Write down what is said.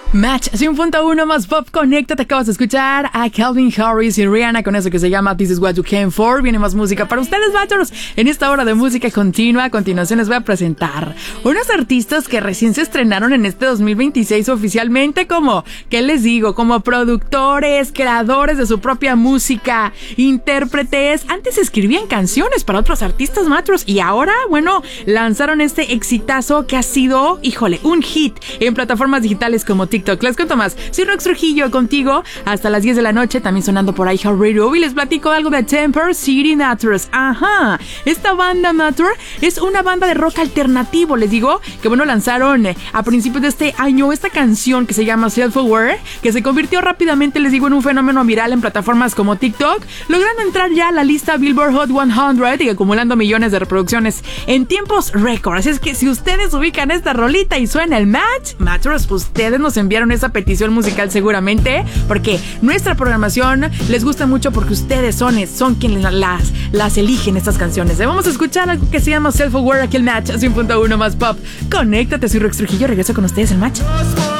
Match 100.1 más pop, conéctate. Acabas de escuchar a Calvin Harris y Rihanna con eso que se llama This Is What You Came For. Viene más música para ustedes, matros. En esta hora de música continua, a continuación les voy a presentar unos artistas que recién se estrenaron en este 2026 oficialmente como, ¿qué les digo? Como productores, creadores de su propia música, intérpretes. Antes escribían canciones para otros artistas, matros, y ahora, bueno, lanzaron este exitazo que ha sido, híjole, un hit en plataformas digitales como TikTok. Les cuento más. Soy Rox Trujillo contigo hasta las 10 de la noche, también sonando por iHeartRadio, y les platico algo de Temper City Naturals. Ajá, esta banda Matter es una banda de rock alternativo. Les digo que bueno, lanzaron a principios de este año esta canción que se llama Self-Aware, que se convirtió rápidamente, les digo, en un fenómeno viral en plataformas como TikTok, logrando entrar ya a la lista Billboard Hot 100 y acumulando millones de reproducciones en tiempos récord. Así es que si ustedes ubican esta rolita y suena el match, Matters, ustedes nos enviaron esa petición musical seguramente, porque nuestra programación les gusta mucho, porque ustedes son quienes las eligen estas canciones. Vamos a escuchar algo que se llama Self-Aware aquí el Match 100.1 más pop. Conéctate, soy Rox Trujillo, regreso con ustedes el Match.